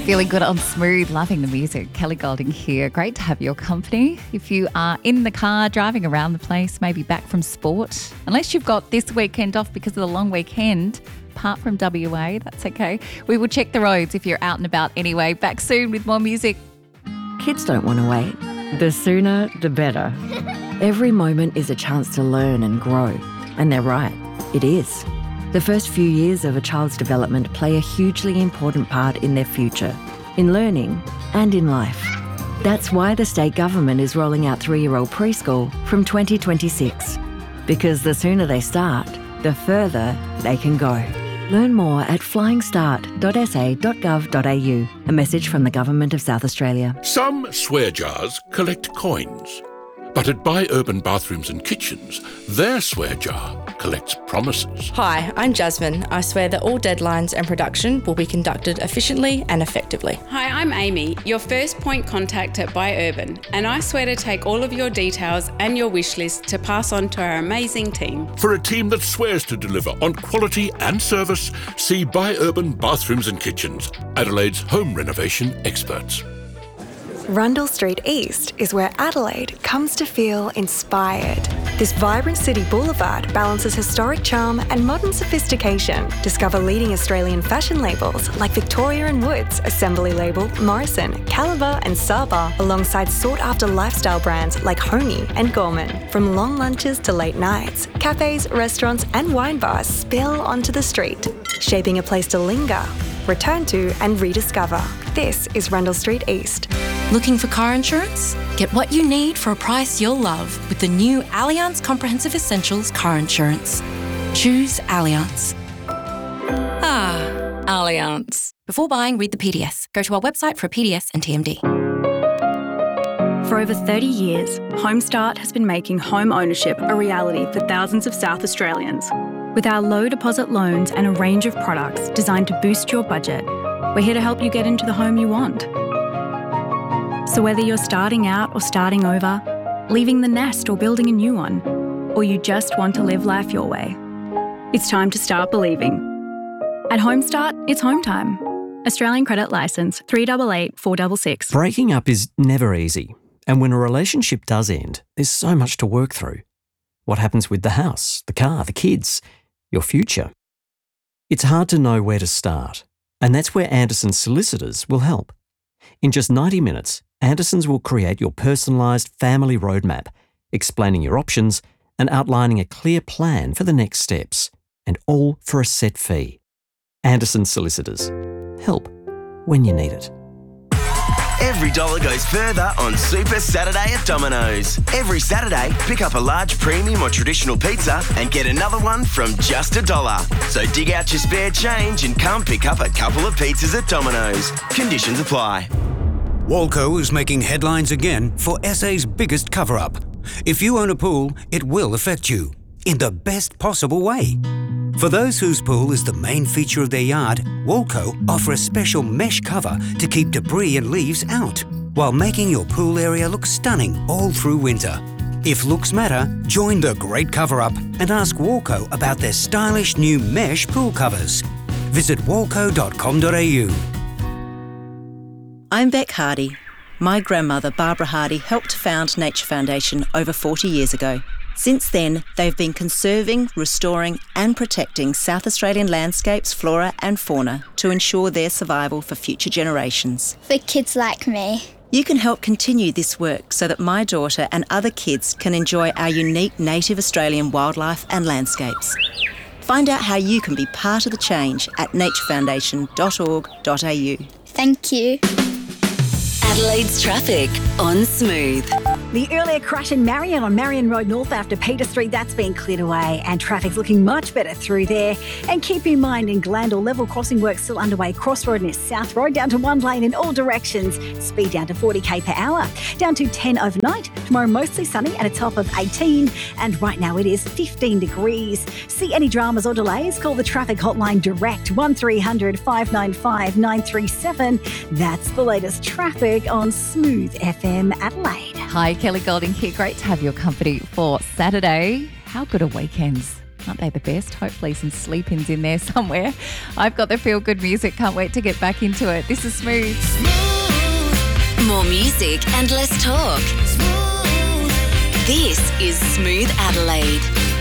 Feeling good on Smooth, loving the music. Kelly Golding here. Great to have your company. If you are in the car, driving around the place, maybe back from sport, unless you've got this weekend off because of the long weekend, apart from WA, that's okay. We will check the roads if you're out and about anyway. Back soon with more music. Kids don't want to wait. The sooner, the better. Every moment is a chance to learn and grow. And they're right, it is. The first few years of a child's development play a hugely important part in their future, in learning and in life. That's why the state government is rolling out 3-year-old preschool from 2026. Because the sooner they start, the further they can go. Learn more at flyingstart.sa.gov.au. A message from the Government of South Australia. Some swear jars collect coins. But at Buy Urban Bathrooms and Kitchens, their swear jar collects promises. Hi, I'm Jasmine. I swear that all deadlines and production will be conducted efficiently and effectively. Hi, I'm Amy, your first point contact at Buy Urban, and I swear to take all of your details and your wish list to pass on to our amazing team. For a team that swears to deliver on quality and service, see Buy Urban Bathrooms and Kitchens, Adelaide's home renovation experts. Rundle Street East is where Adelaide comes to feel inspired. This vibrant city boulevard balances historic charm and modern sophistication. Discover leading Australian fashion labels like Victoria & Woods, Assembly Label, Morrison, Caliber and Saba, alongside sought-after lifestyle brands like Homey and Gorman. From long lunches to late nights, cafes, restaurants and wine bars spill onto the street, shaping a place to linger, return to and rediscover. This is Rundle Street East. Looking for car insurance? Get what you need for a price you'll love with the new Allianz Comprehensive Essentials car insurance. Choose Allianz. Allianz. Before buying, read the PDS. Go to our website for a PDS and TMD. For over 30 years, Homestart has been making home ownership a reality for thousands of South Australians. With our low deposit loans and a range of products designed to boost your budget, we're here to help you get into the home you want. So whether you're starting out or starting over, leaving the nest or building a new one, or you just want to live life your way, it's time to start believing. At Homestart, it's home time. Australian Credit Licence 388 466. Breaking up is never easy, and when a relationship does end, there's so much to work through. What happens with the house, the car, the kids, your future? It's hard to know where to start, and that's where Anderson Solicitors will help. In just 90 minutes, Andersons will create your personalised family roadmap, explaining your options and outlining a clear plan for the next steps, and all for a set fee. Anderson Solicitors. Help when you need it. Every dollar goes further on Super Saturday at Domino's. Every Saturday, pick up a large premium or traditional pizza and get another one from just $1. So dig out your spare change and come pick up a couple of pizzas at Domino's. Conditions apply. Walco is making headlines again for SA's biggest cover-up. If you own a pool, it will affect you in the best possible way. For those whose pool is the main feature of their yard, Walco offer a special mesh cover to keep debris and leaves out, while making your pool area look stunning all through winter. If looks matter, join the great cover-up and ask Walco about their stylish new mesh pool covers. Visit walco.com.au. I'm Beck Hardy. My grandmother, Barbara Hardy, helped found Nature Foundation over 40 years ago. Since then, they've been conserving, restoring and protecting South Australian landscapes, flora and fauna to ensure their survival for future generations. For kids like me. You can help continue this work so that my daughter and other kids can enjoy our unique native Australian wildlife and landscapes. Find out how you can be part of the change at naturefoundation.org.au. Thank you. Adelaide's traffic on Smooth. The earlier crash in Marion on Marion Road North after Peter Street, that's been cleared away and traffic's looking much better through there. And keep in mind in Glandore, level crossing work still underway. Crossroad near South Road down to 1 lane in all directions. Speed down to 40k per hour. Down to 10 overnight. Tomorrow mostly sunny at a top of 18. And right now it is 15 degrees. See any dramas or delays? Call the traffic hotline direct 1300 595 937. That's the latest traffic on Smooth FM Adelaide. Hi, Kelly Golding here. Great to have your company for Saturday. How good are weekends? Aren't they the best? Hopefully some sleep-ins in there somewhere. I've got the feel-good music. Can't wait to get back into it. This is Smooth. More music and less talk. This is Smooth Adelaide.